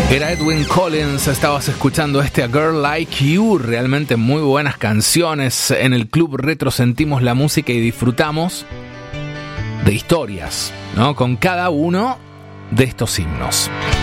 Era Edwin Collins, estabas escuchando A Girl Like You, realmente muy buenas canciones. En el Club Retro sentimos la música y disfrutamos de historias, ¿no? Con cada uno de estos himnos.